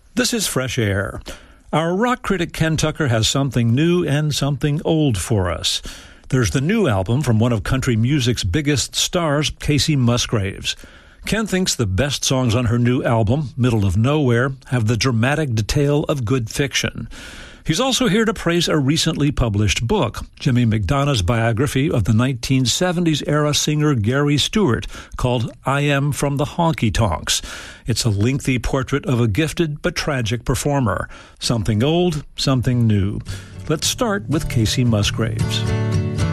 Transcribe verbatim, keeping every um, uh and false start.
This is Fresh Air. Our rock critic Ken Tucker has something new and something old for us. There's the new album from one of country music's biggest stars, Kacey Musgraves. Ken thinks the best songs on her new album, Middle of Nowhere, have the dramatic detail of good fiction. He's also here to praise a recently published book, Jimmy McDonough's biography of the nineteen seventies-era singer Gary Stewart, called I Am from the Honky Tonks. It's a lengthy portrait of a gifted but tragic performer. Something old, something new. Let's start with Kacey Musgraves.